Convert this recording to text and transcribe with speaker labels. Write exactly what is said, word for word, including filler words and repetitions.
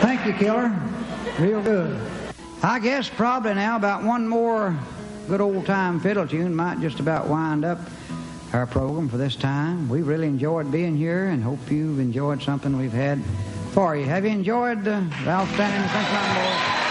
Speaker 1: Thank you, Killer. Real good. I guess probably now about one more good old-time fiddle tune might just about wind up our program for this time. We really enjoyed being here and hope you've enjoyed something we've had for you. Have you enjoyed the outstanding French Line Boys?